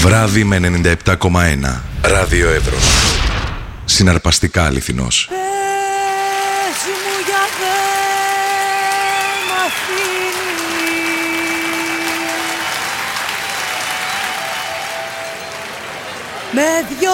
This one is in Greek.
Βράδυ με 97,1. Ράδιο Εύρος. Συναρπαστικά αληθινός. Πες μου για δε μ' αφήνεις με δυο